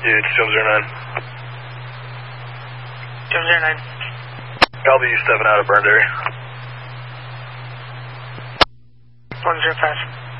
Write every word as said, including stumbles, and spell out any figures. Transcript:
Yeah, it's Jim zero nine. Jim zero nine. Copy you stepping out of burned area. one zero five.